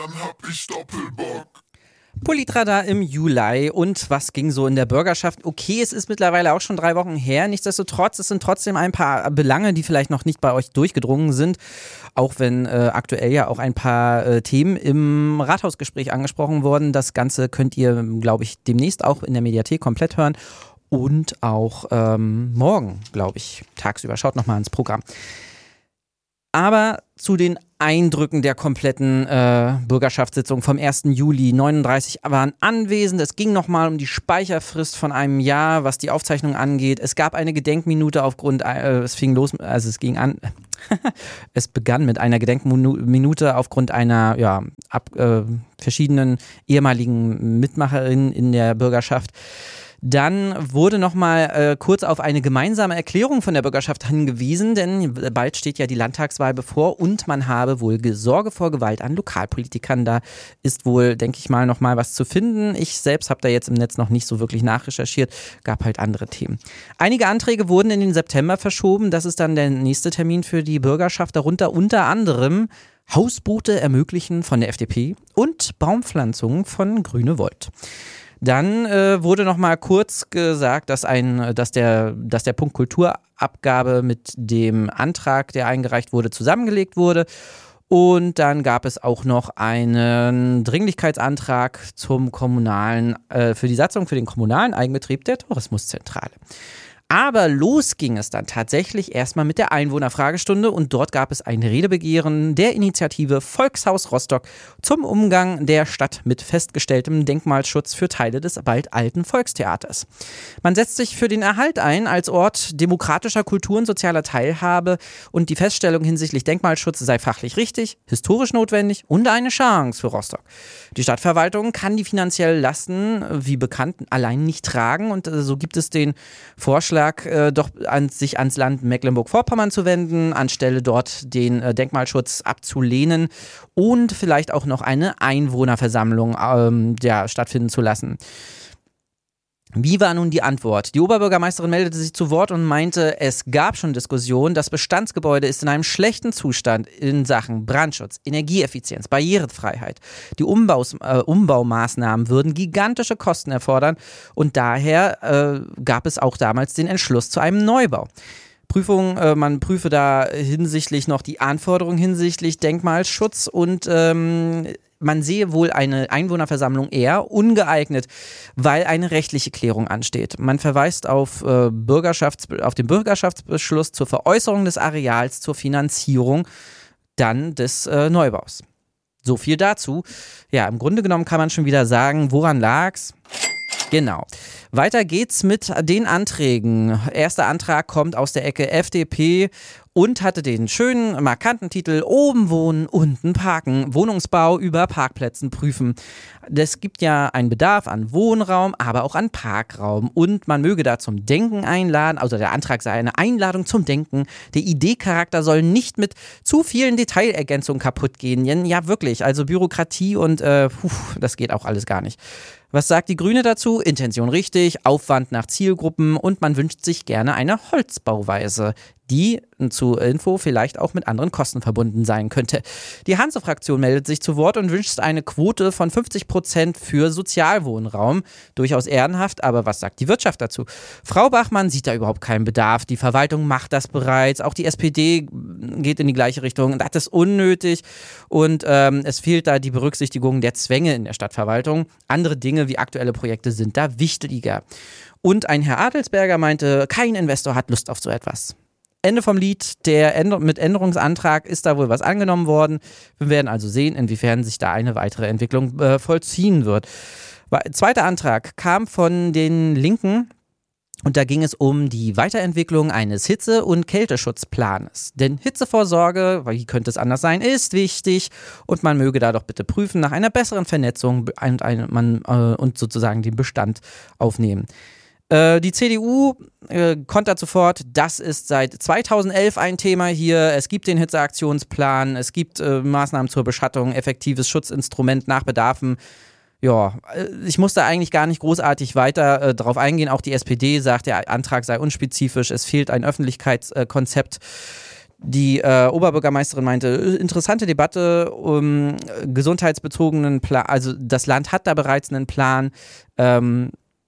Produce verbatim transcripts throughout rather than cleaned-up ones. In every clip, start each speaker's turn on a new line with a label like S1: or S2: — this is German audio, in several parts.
S1: Dann hab ich Doppelbock.
S2: Politradar im Juli. Und was ging so in der Bürgerschaft? Okay, es ist mittlerweile auch schon drei Wochen her. Nichtsdestotrotz, es sind trotzdem ein paar Belange, die vielleicht noch nicht bei euch durchgedrungen sind. Auch wenn äh, aktuell ja auch ein paar äh, Themen im Rathausgespräch angesprochen wurden. Das Ganze könnt ihr, glaube ich, demnächst auch in der Mediathek komplett hören. Und auch ähm, morgen, glaube ich, tagsüber. Schaut nochmal ins Programm. Aber zu den Eindrücken der kompletten äh, Bürgerschaftssitzung vom ersten Juli. neununddreißig waren anwesend. Es ging nochmal um die Speicherfrist von einem Jahr, was die Aufzeichnung angeht. Es gab eine Gedenkminute aufgrund, äh, es fing los, also es ging an, es begann mit einer Gedenkminute aufgrund einer, ja, ab, äh, verschiedenen ehemaligen Mitmacherinnen in der Bürgerschaft. Dann wurde nochmal äh, kurz auf eine gemeinsame Erklärung von der Bürgerschaft hingewiesen, denn bald steht ja die Landtagswahl bevor und man habe wohl Sorge vor Gewalt an Lokalpolitikern. Da ist wohl, denke ich mal, nochmal was zu finden. Ich selbst habe da jetzt im Netz noch nicht so wirklich nachrecherchiert, gab halt andere Themen. Einige Anträge wurden in den September verschoben, das ist dann der nächste Termin für die Bürgerschaft, darunter unter anderem Hausboote ermöglichen von der F D P und Baumpflanzungen von Grüne Volt. Dann äh, wurde noch mal kurz gesagt, dass, ein, dass, der, dass der Punkt Kulturabgabe mit dem Antrag, der eingereicht wurde, zusammengelegt wurde. Und dann gab es auch noch einen Dringlichkeitsantrag zum kommunalen, äh, für die Satzung für den kommunalen Eigenbetrieb der Tourismuszentrale. Aber los ging es dann tatsächlich erstmal mit der Einwohnerfragestunde und dort gab es ein Redebegehren der Initiative Volkshaus Rostock zum Umgang der Stadt mit festgestelltem Denkmalschutz für Teile des bald alten Volkstheaters. Man setzt sich für den Erhalt ein als Ort demokratischer Kultur und sozialer Teilhabe und die Feststellung hinsichtlich Denkmalschutz sei fachlich richtig, historisch notwendig und eine Chance für Rostock. Die Stadtverwaltung kann die finanziellen Lasten, wie bekannt, allein nicht tragen und so gibt es den Vorschlag, Äh, doch an, sich ans Land Mecklenburg-Vorpommern zu wenden, anstelle dort den äh, Denkmalschutz abzulehnen und vielleicht auch noch eine Einwohnerversammlung ähm, ja, stattfinden zu lassen. Wie war nun die Antwort? Die Oberbürgermeisterin meldete sich zu Wort und meinte, es gab schon Diskussionen, das Bestandsgebäude ist in einem schlechten Zustand in Sachen Brandschutz, Energieeffizienz, Barrierefreiheit. Die Umbaus, äh, Umbaumaßnahmen würden gigantische Kosten erfordern und daher äh, gab es auch damals den Entschluss zu einem Neubau. Prüfung, äh, man prüfe da hinsichtlich noch die Anforderungen hinsichtlich Denkmalschutz und ähm, man sehe wohl eine Einwohnerversammlung eher ungeeignet, weil eine rechtliche Klärung ansteht. Man verweist auf, äh, Bürgerschafts- auf den Bürgerschaftsbeschluss zur Veräußerung des Areals zur Finanzierung dann des äh, Neubaus. So viel dazu. Ja, im Grunde genommen kann man schon wieder sagen, woran lag's? Genau. Weiter geht's mit den Anträgen. Erster Antrag kommt aus der Ecke F D P und hatte den schönen, markanten Titel Oben wohnen, unten parken, Wohnungsbau über Parkplätzen prüfen. Es gibt ja einen Bedarf an Wohnraum, aber auch an Parkraum und man möge da zum Denken einladen, also der Antrag sei eine Einladung zum Denken. Der Ideecharakter soll nicht mit zu vielen Detailergänzungen kaputt gehen. Ja, wirklich, also Bürokratie und äh, puh, das geht auch alles gar nicht. Was sagt die Grüne dazu? Intention richtig, Aufwand nach Zielgruppen und man wünscht sich gerne eine Holzbauweise, die zu Info vielleicht auch mit anderen Kosten verbunden sein könnte. Die Hanse-Fraktion meldet sich zu Wort und wünscht eine Quote von fünfzig Prozent für Sozialwohnraum. Durchaus ehrenhaft, aber was sagt die Wirtschaft dazu? Frau Bachmann sieht da überhaupt keinen Bedarf. Die Verwaltung macht das bereits. Auch die S P D geht in die gleiche Richtung. Das ist unnötig und ähm, es fehlt da die Berücksichtigung der Zwänge in der Stadtverwaltung. Andere Dinge wie aktuelle Projekte sind da wichtiger. Und ein Herr Adelsberger meinte, kein Investor hat Lust auf so etwas. Ende vom Lied, der Änder- mit Änderungsantrag ist da wohl was angenommen worden. Wir werden also sehen, inwiefern sich da eine weitere Entwicklung äh, vollziehen wird. Zweiter Antrag kam von den Linken und da ging es um die Weiterentwicklung eines Hitze- und Kälteschutzplanes. Denn Hitzevorsorge, wie könnte es anders sein, ist wichtig und man möge da doch bitte prüfen nach einer besseren Vernetzung und, ein, man, äh, und sozusagen den Bestand aufnehmen. Die C D U äh, kontert sofort, das ist seit zweitausendelf ein Thema hier. Es gibt den Hitzeaktionsplan, es gibt äh, Maßnahmen zur Beschattung, effektives Schutzinstrument nach Bedarfen. Ja, ich muss da eigentlich gar nicht großartig weiter äh, drauf eingehen. Auch die S P D sagt, der Antrag sei unspezifisch, es fehlt ein Öffentlichkeitskonzept. Die äh, Oberbürgermeisterin meinte, interessante Debatte, um gesundheitsbezogenen Plan, also das Land hat da bereits einen Plan ähm,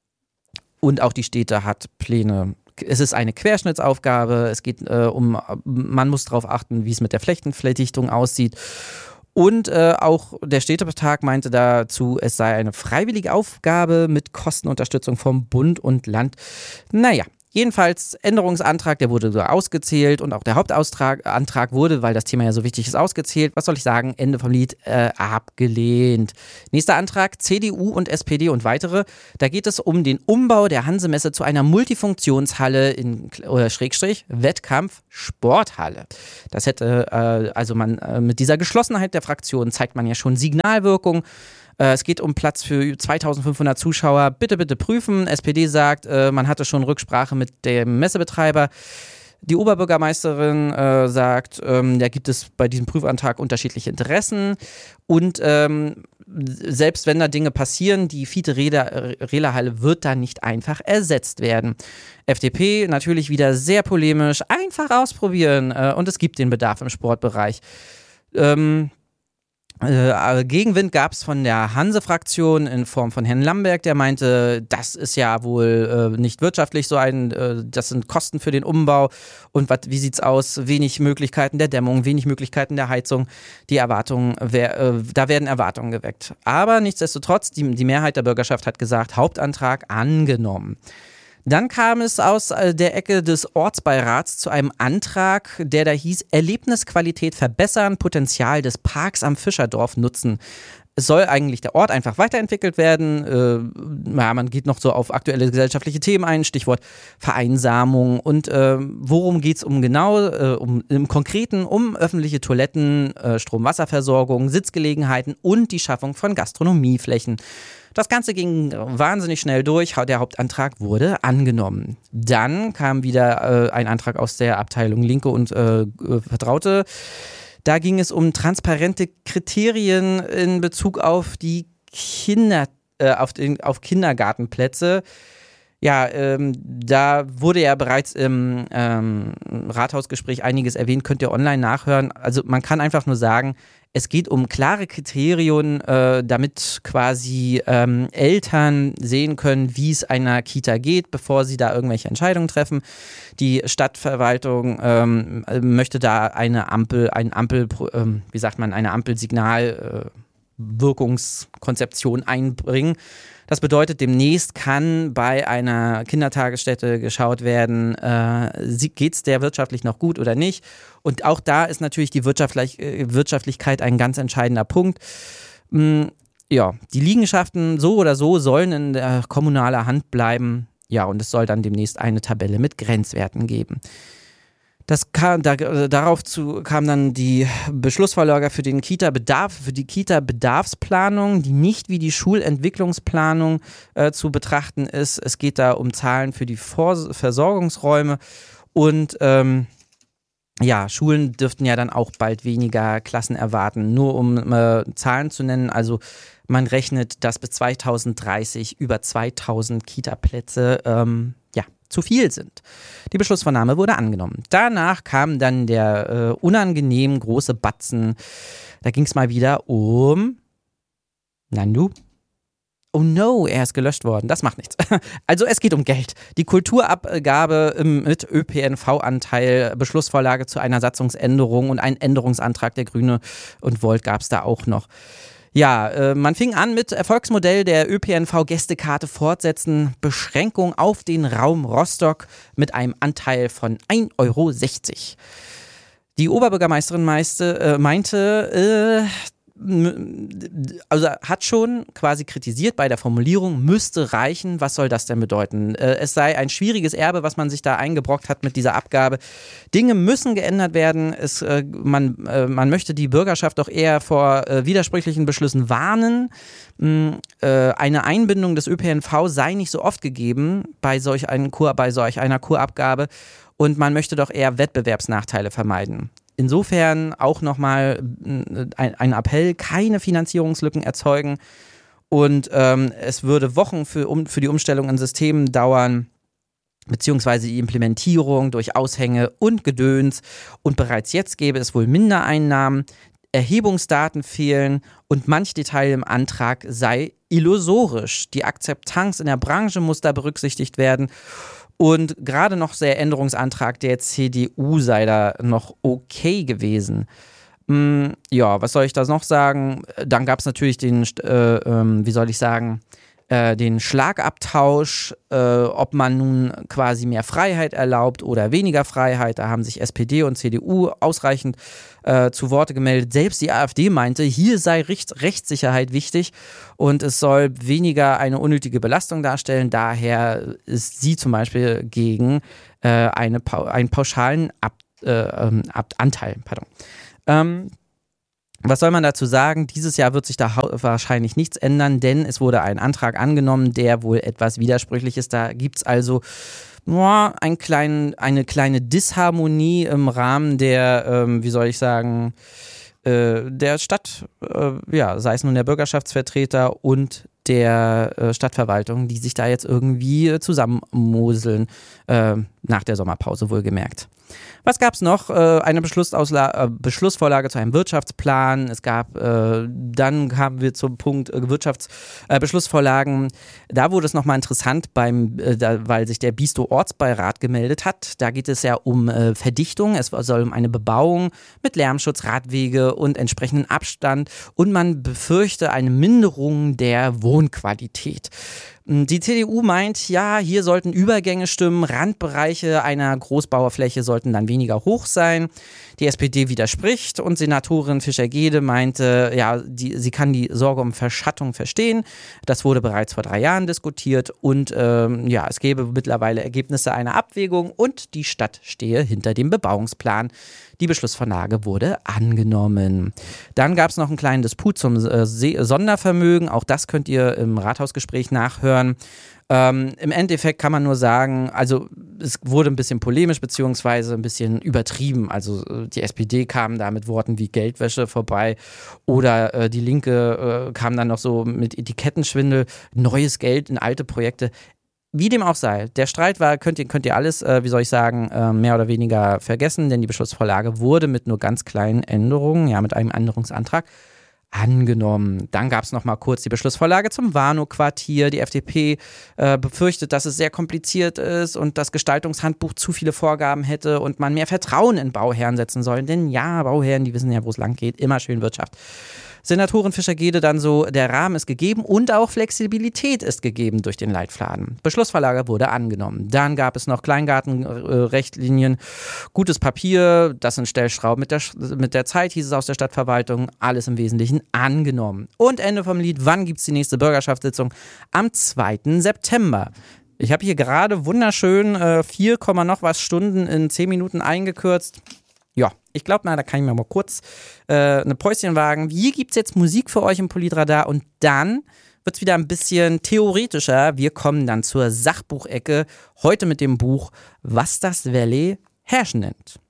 S2: und auch die Städte hat Pläne. Es ist eine Querschnittsaufgabe, es geht äh, um, man muss darauf achten, wie es mit der Flächenverdichtung aussieht. Und äh, auch der Städtetag meinte dazu, es sei eine freiwillige Aufgabe mit Kostenunterstützung vom Bund und Land. Naja. Jedenfalls Änderungsantrag, der wurde so ausgezählt und auch der Hauptantrag wurde, weil das Thema ja so wichtig ist, ausgezählt. Was soll ich sagen? Ende vom Lied, äh, abgelehnt. Nächster Antrag, C D U und S P D und weitere. Da geht es um den Umbau der Hansemesse zu einer Multifunktionshalle in oder Schrägstrich Wettkampf Sporthalle. Das hätte, äh, also man äh, mit dieser Geschlossenheit der Fraktion zeigt man ja schon Signalwirkung. Es geht um Platz für zweitausendfünfhundert Zuschauer. Bitte, bitte prüfen. S P D sagt, man hatte schon Rücksprache mit dem Messebetreiber. Die Oberbürgermeisterin äh, sagt, ähm, da gibt es bei diesem Prüfantrag unterschiedliche Interessen. Und ähm, selbst wenn da Dinge passieren, die Fiete-Rehler-Halle wird da nicht einfach ersetzt werden. F D P natürlich wieder sehr polemisch. Einfach ausprobieren. Äh, und es gibt den Bedarf im Sportbereich. Ähm... Äh, Gegenwind gab es von der Hanse-Fraktion in Form von Herrn Lamberg, der meinte, das ist ja wohl äh, nicht wirtschaftlich so ein, äh, das sind Kosten für den Umbau und wat, wie sieht's aus, wenig Möglichkeiten der Dämmung, wenig Möglichkeiten der Heizung, die Erwartungen, wer, äh, da werden Erwartungen geweckt. Aber nichtsdestotrotz, die, die Mehrheit der Bürgerschaft hat gesagt, Hauptantrag angenommen. Dann kam es aus der Ecke des Ortsbeirats zu einem Antrag, der da hieß, Erlebnisqualität verbessern, Potenzial des Parks am Fischerdorf nutzen. Es soll eigentlich der Ort einfach weiterentwickelt werden. Äh, ja, man geht noch so auf aktuelle gesellschaftliche Themen ein, Stichwort Vereinsamung. Und äh, worum geht es um genau? Äh, um, im Konkreten um öffentliche Toiletten, äh, Strom-Wasserversorgung, Sitzgelegenheiten und die Schaffung von Gastronomieflächen. Das Ganze ging wahnsinnig schnell durch. Der Hauptantrag wurde angenommen. Dann kam wieder äh, ein Antrag aus der Abteilung Linke und äh, Vertraute. Da ging es um transparente Kriterien in Bezug auf die Kinder, äh, auf, den, auf Kindergartenplätze. Ja, ähm, da wurde ja bereits im ähm, Rathausgespräch einiges erwähnt, könnt ihr online nachhören. Also man kann einfach nur sagen, es geht um klare Kriterien, äh, damit quasi ähm, Eltern sehen können, wie es einer Kita geht, bevor sie da irgendwelche Entscheidungen treffen. Die Stadtverwaltung ähm, möchte da eine Ampel, ein Ampel, ähm, wie sagt man, eine Ampelsignalwirkungskonzeption äh, einbringen. Das bedeutet, demnächst kann bei einer Kindertagesstätte geschaut werden, äh, geht es der wirtschaftlich noch gut oder nicht. Und auch da ist natürlich die Wirtschaftlich- Wirtschaftlichkeit ein ganz entscheidender Punkt. Mm, ja, die Liegenschaften so oder so sollen in der kommunaler Hand bleiben. Ja, und es soll dann demnächst eine Tabelle mit Grenzwerten geben. Das kam, da, darauf zu, kam dann die Beschlussvorlage für den Kita-Bedarf, für die Kita-Bedarfsplanung, die nicht wie die Schulentwicklungsplanung äh, zu betrachten ist. Es geht da um Zahlen für die Vor- Versorgungsräume und ähm, ja, Schulen dürften ja dann auch bald weniger Klassen erwarten. Nur um äh, Zahlen zu nennen, also man rechnet, dass bis zweitausenddreißig über zweitausend Kita-Plätze ähm, ja, zu viel sind. Die Beschlussvornahme wurde angenommen. Danach kam dann der äh, unangenehm große Batzen. Da ging es mal wieder um Nandu. Oh no, er ist gelöscht worden. Das macht nichts. Also es geht um Geld. Die Kulturabgabe mit Ö P N V-Anteil, Beschlussvorlage zu einer Satzungsänderung und einen Änderungsantrag der Grüne und Volt gab es da auch noch. Ja, äh, man fing an mit Erfolgsmodell der Ö P N V-Gästekarte fortsetzen, Beschränkung auf den Raum Rostock mit einem Anteil von ein Euro sechzig. Die Oberbürgermeisterin meiste, äh, meinte, äh, also hat schon quasi kritisiert bei der Formulierung, müsste reichen, was soll das denn bedeuten? Es sei ein schwieriges Erbe, was man sich da eingebrockt hat mit dieser Abgabe. Dinge müssen geändert werden. Es, man, man möchte die Bürgerschaft doch eher vor widersprüchlichen Beschlüssen warnen. Eine Einbindung des Ö P N V sei nicht so oft gegeben bei solch, einen Kur, bei solch einer Kurabgabe und man möchte doch eher Wettbewerbsnachteile vermeiden. Insofern auch nochmal ein, ein Appell, keine Finanzierungslücken erzeugen und ähm, es würde Wochen für, um, für die Umstellung in Systemen dauern. beziehungsweise die Implementierung durch Aushänge und Gedöns. Und bereits jetzt gäbe es wohl Mindereinnahmen, Erhebungsdaten fehlen und manch Detail im Antrag sei illusorisch. Die Akzeptanz in der Branche muss da berücksichtigt werden. Und gerade noch der Änderungsantrag der C D U sei da noch okay gewesen. Hm, ja, was soll ich da noch sagen? Dann gab es natürlich den, äh, äh, wie soll ich sagen, äh, den Schlagabtausch, äh, ob man nun quasi mehr Freiheit erlaubt oder weniger Freiheit. Da haben sich S P D und C D U ausreichend äh, zu Worte gemeldet. Selbst die AfD meinte, hier sei Recht, Rechtssicherheit wichtig und es soll weniger eine unnötige Belastung darstellen. Daher ist sie zum Beispiel gegen äh, eine, einen pauschalen Ab, äh, Ab, Anteil. Pardon. Ähm, Was soll man dazu sagen? Dieses Jahr wird sich da wahrscheinlich nichts ändern, denn es wurde ein Antrag angenommen, der wohl etwas widersprüchlich ist. Da gibt es also nur ein klein, eine kleine Disharmonie im Rahmen der, ähm, wie soll ich sagen, äh, der Stadt, äh, ja, sei es nun der Bürgerschaftsvertreter und der äh, Stadtverwaltung, die sich da jetzt irgendwie äh, zusammenmoseln, äh, nach der Sommerpause wohlgemerkt. Was gab es noch? Äh, eine Beschlussausla- äh, Beschlussvorlage zu einem Wirtschaftsplan. Es gab, äh, dann kamen wir zum Punkt äh, Wirtschaftsbeschlussvorlagen. Äh, da wurde es nochmal interessant, beim, äh, da, weil sich der Bisto-Ortsbeirat gemeldet hat. Da geht es ja um äh, Verdichtung. Es soll um eine Bebauung mit Lärmschutz, Radwege und entsprechenden Abstand. Und man befürchte eine Minderung der Wohnqualität. Die C D U meint, ja, hier sollten Übergänge stimmen, Randbereiche einer Großbauerfläche sollten dann weniger hoch sein. Die S P D widerspricht und Senatorin Fischer-Gede meinte, ja, die, sie kann die Sorge um Verschattung verstehen. Das wurde bereits vor drei Jahren diskutiert und ähm, ja, es gäbe mittlerweile Ergebnisse einer Abwägung und die Stadt stehe hinter dem Bebauungsplan. Die Beschlussvorlage wurde angenommen. Dann gab es noch einen kleinen Disput zum äh, Sondervermögen. Auch das könnt ihr im Rathausgespräch nachhören. Ähm, Im Endeffekt kann man nur sagen, also es wurde ein bisschen polemisch beziehungsweise ein bisschen übertrieben. Also die S P D kam da mit Worten wie Geldwäsche vorbei oder äh, die Linke äh, kam dann noch so mit Etikettenschwindel, neues Geld in alte Projekte. Wie dem auch sei, der Streit war, könnt ihr, könnt ihr alles, äh, wie soll ich sagen, äh, mehr oder weniger vergessen, denn die Beschlussvorlage wurde mit nur ganz kleinen Änderungen, ja, mit einem Änderungsantrag angenommen. Dann gab es noch mal kurz die Beschlussvorlage zum Warnow-Quartier. Die F D P äh, befürchtet, dass es sehr kompliziert ist und das Gestaltungshandbuch zu viele Vorgaben hätte und man mehr Vertrauen in Bauherren setzen soll. Denn ja, Bauherren, die wissen ja, wo es lang geht, immer schön Wirtschaft. Senatorin Fischer-Gede dann so, der Rahmen ist gegeben und auch Flexibilität ist gegeben durch den Leitfaden. Beschlussvorlage wurde angenommen. Dann gab es noch Kleingartenrechtlinien, gutes Papier, das sind Stellschrauben mit der, mit der Zeit, hieß es aus der Stadtverwaltung, alles im Wesentlichen angenommen. Und Ende vom Lied, wann gibt es die nächste Bürgerschaftssitzung? Am zweiten September. Ich habe hier gerade wunderschön äh, vier, noch was Stunden in zehn Minuten eingekürzt. Ja, ich glaube mal, da kann ich mir mal kurz äh, eine Päuschen wagen. Hier gibt es jetzt Musik für euch im Politradar und dann wird es wieder ein bisschen theoretischer. Wir kommen dann zur Sachbuchecke, heute mit dem Buch Was das Valley herrschen nennt.